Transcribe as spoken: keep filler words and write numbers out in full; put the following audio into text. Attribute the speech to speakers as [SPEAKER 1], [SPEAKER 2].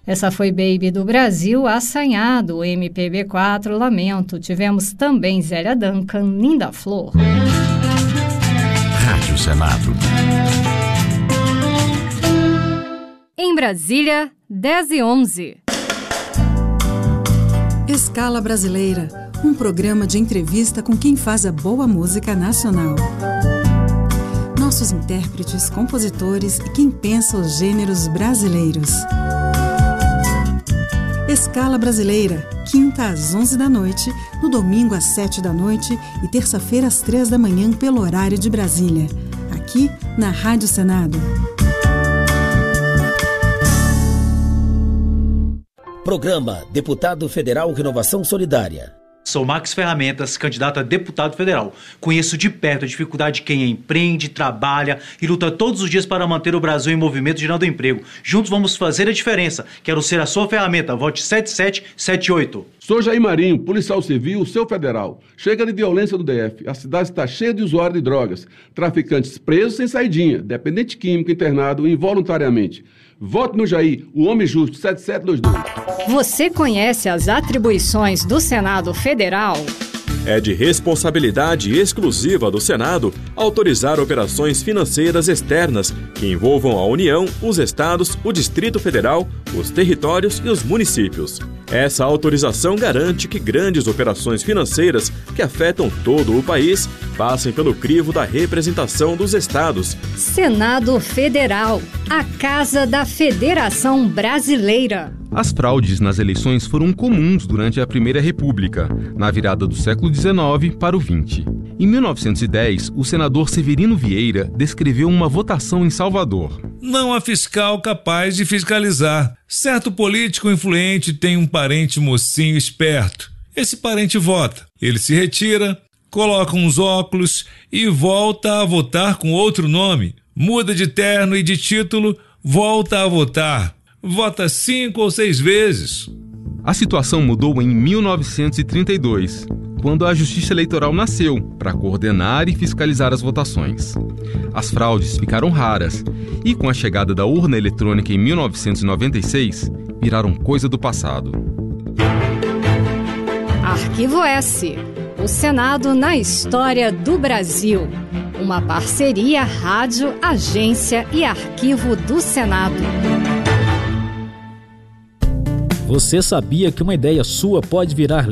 [SPEAKER 1] Essa foi Baby do Brasil, Assanhado, M P B quatro, Lamento. Tivemos também Zélia Duncan, Linda Flor.
[SPEAKER 2] Rádio Senado.
[SPEAKER 1] Em Brasília, dez e onze.
[SPEAKER 3] Escala Brasileira, um programa de entrevista com quem faz a boa música nacional. Nossos intérpretes, compositores e quem pensa os gêneros brasileiros. Escala Brasileira, quinta às onze da noite, no domingo às sete da noite e terça-feira às três da manhã pelo horário de Brasília, aqui na Rádio Senado.
[SPEAKER 4] Programa Deputado Federal Renovação Solidária.
[SPEAKER 5] Sou Max Ferramentas, candidato a deputado federal. Conheço de perto a dificuldade de quem empreende, trabalha e luta todos os dias para manter o Brasil em movimento gerando emprego. Juntos vamos fazer a diferença. Quero ser a sua ferramenta. Vote sete sete sete oito.
[SPEAKER 6] Sou Jair Marinho, policial civil, seu federal. Chega de violência do D F. A cidade está cheia de usuários de drogas. Traficantes presos sem saidinha. Dependente químico internado involuntariamente. Vote no Jair, o homem justo, sete sete dois dois.
[SPEAKER 1] Você conhece as atribuições do Senado Federal?
[SPEAKER 7] É de responsabilidade exclusiva do Senado autorizar operações financeiras externas que envolvam a União, os estados, o Distrito Federal, os territórios e os municípios. Essa autorização garante que grandes operações financeiras que afetam todo o país passem pelo crivo da representação dos estados.
[SPEAKER 1] Senado Federal, a Casa da Federação Brasileira.
[SPEAKER 8] As fraudes nas eleições foram comuns durante a Primeira República, na virada do século dezenove para o vinte. Em mil novecentos e dez, o senador Severino Vieira descreveu uma votação em Salvador.
[SPEAKER 9] Não há fiscal capaz de fiscalizar. Certo político influente tem um parente mocinho esperto. Esse parente vota. Ele se retira, coloca uns óculos e volta a votar com outro nome. Muda de terno e de título, volta a votar. Vota cinco ou seis vezes.
[SPEAKER 8] A situação mudou em mil novecentos e trinta e dois, quando a Justiça Eleitoral nasceu para coordenar e fiscalizar as votações. As fraudes ficaram raras e, com a chegada da urna eletrônica em mil novecentos e noventa e seis, viraram coisa do passado.
[SPEAKER 1] Arquivo S, o Senado na história do Brasil. Uma parceria Rádio, Agência e Arquivo do Senado.
[SPEAKER 10] Você sabia que uma ideia sua pode virar